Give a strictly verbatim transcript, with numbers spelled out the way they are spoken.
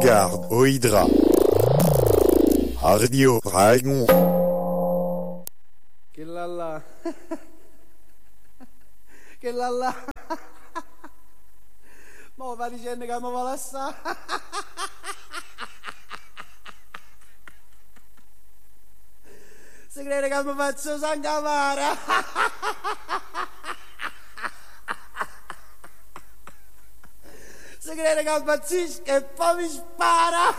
Garde au Hydra. Radio Dragon. Che lalla. Che lalla. Ma va dicendo che mi va lassare. Si crede che mi faccio sangavara. Si crede che impazzisco e poi mi spara.